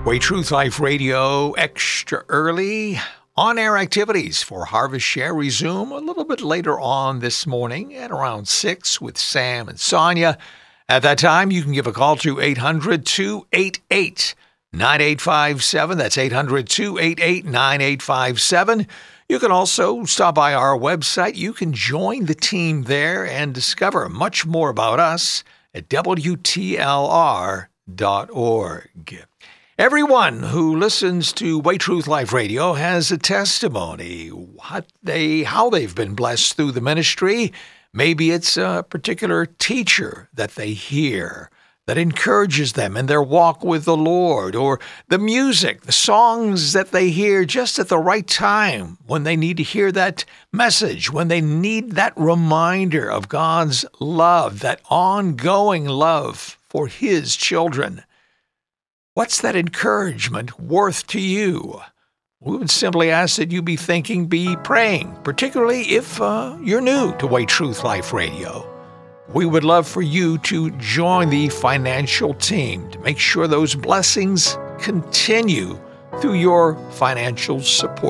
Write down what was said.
Way Truth Life Radio extra early. On-air activities for Harvest Share resume a little bit later on this morning at around 6 with Sam and Sonia. At that time, you can give a call to 800-288-9857. That's 800-288-9857. You can also stop by our website. You can join the team there and discover much more about us at WTLR.org. Everyone who listens to Way Truth Life Radio has a testimony, how they've been blessed through the ministry. Maybe it's a particular teacher that they hear that encourages them in their walk with the Lord, or the music, the songs that they hear just at the right time when they need to hear that message, when they need that reminder of God's love, that ongoing love for His children. What's that encouragement worth to you? We would simply ask that you be praying, particularly if you're new to Way Truth Life Radio. We would love for you to join the financial team to make sure those blessings continue through your financial support.